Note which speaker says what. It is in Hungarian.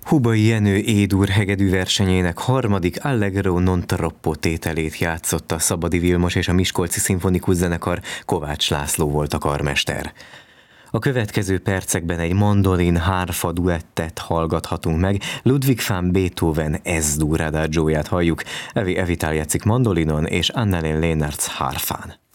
Speaker 1: Hubai Jenő E-dur hegedű versenyének harmadik Allegro non troppo tételét játszotta Szabadi Vilmos és a Miskolci Szimfonikus Zenekar, Kovács László volt a karmester. A következő percekben egy mandolin-hárfa duettet hallgathatunk meg, Ludwig van Beethoven S-dur adagióját halljuk, Evi Evitál játszik mandolinon és Annelien Leenaerts hárfán.